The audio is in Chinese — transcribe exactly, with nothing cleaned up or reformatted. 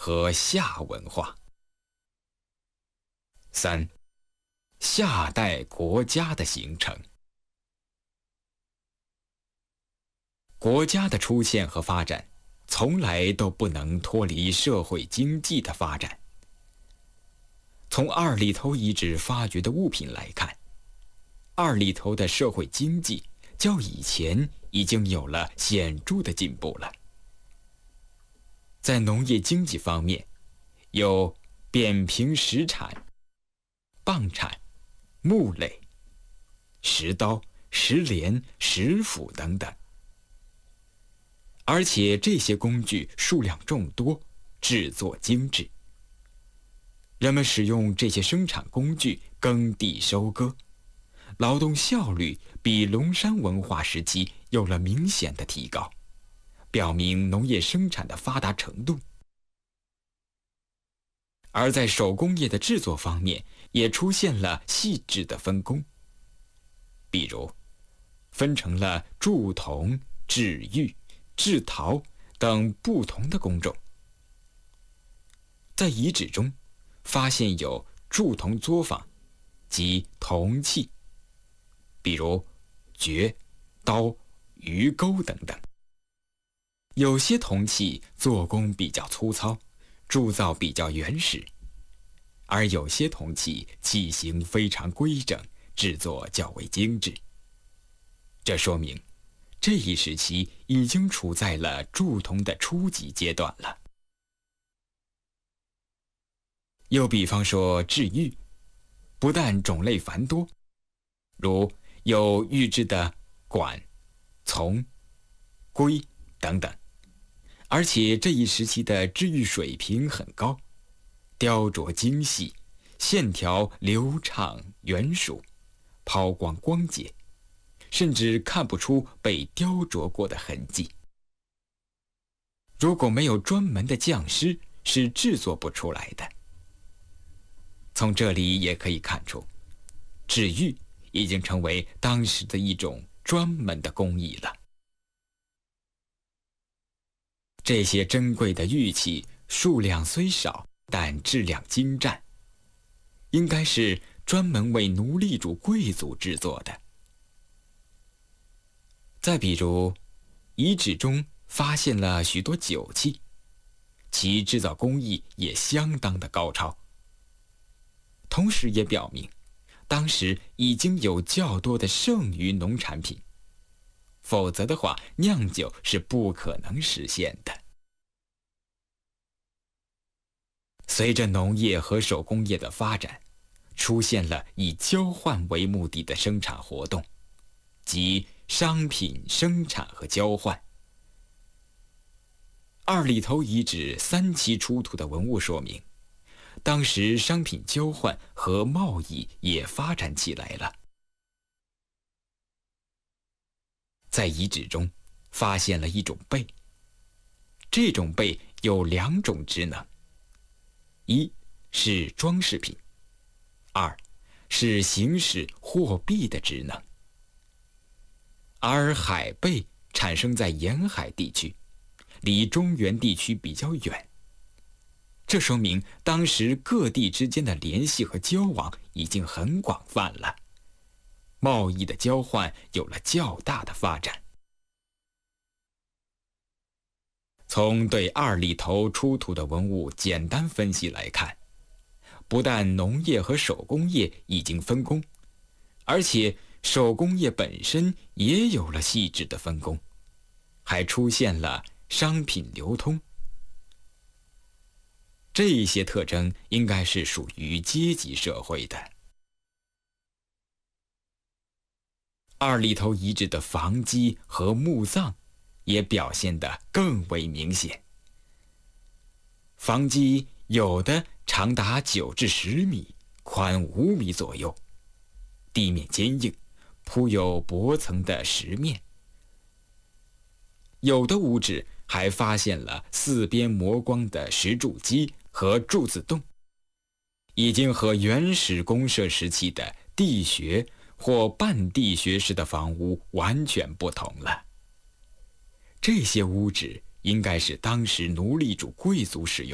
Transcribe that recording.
和夏文化。三、夏代国家的形成。国家的出现和发展，从来都不能脱离社会经济的发展。从二里头遗址发掘的物品来看，二里头的社会经济较以前已经有了显著的进步了。在农业经济方面，有扁平石产、蚌产、木垒、石刀、石镰、石斧等等。而且这些工具数量众多，制作精致。人们使用这些生产工具耕地收割，劳动效率比龙山文化时期有了明显的提高，表明农业生产的发达程度。而在手工业的制作方面，也出现了细致的分工，比如分成了铸铜、制玉、制陶等不同的工种。在遗址中发现有铸铜作坊及铜器，比如镢、刀、鱼钩等等。有些铜器做工比较粗糙，铸造比较原始，而有些铜器器型非常规整，制作较为精致。这说明这一时期已经处在了铸铜的初级阶段了。又比方说制玉，不但种类繁多，如有玉制的管、琮、龟等等，而且这一时期的制玉水平很高，雕琢精细，线条流畅圆熟，抛光光洁，甚至看不出被雕琢过的痕迹。如果没有专门的匠师，是制作不出来的。从这里也可以看出，制玉已经成为当时的一种专门的工艺了。这些珍贵的玉器数量虽少，但质量精湛，应该是专门为奴隶主贵族制作的。再比如，遗址中发现了许多酒器，其制造工艺也相当的高超，同时也表明当时已经有较多的剩余农产品，否则的话酿酒是不可能实现的。随着农业和手工业的发展，出现了以交换为目的的生产活动，即商品生产和交换。二里头遗址三期出土的文物说明，当时商品交换和贸易也发展起来了。在遗址中发现了一种贝，这种贝有两种职能：一是装饰品，二是行使货币的职能。而海贝产生在沿海地区，离中原地区比较远，这说明当时各地之间的联系和交往已经很广泛了，贸易的交换有了较大的发展。从对二里头出土的文物简单分析来看，不但农业和手工业已经分工，而且手工业本身也有了细致的分工，还出现了商品流通。这些特征应该是属于阶级社会的。二里头遗址的房基和墓葬也表现得更为明显。房基有的长达九至十米，宽五米左右，地面坚硬，铺有薄层的石面。有的屋址还发现了四边磨光的石柱基和柱子洞，已经和原始公社时期的地穴或半地穴式的房屋完全不同了。这些屋址应该是当时奴隶主贵族使用